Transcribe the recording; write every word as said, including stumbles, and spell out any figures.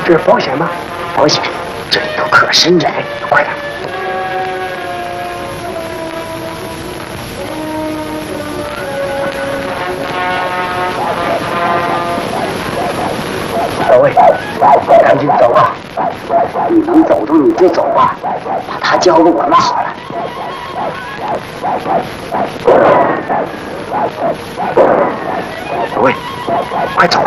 这是保险吗？保险，这里头可深着嘞，快点！各位，赶紧走啊！你能走动你就走吧，把他交给我们好了。各位，快走！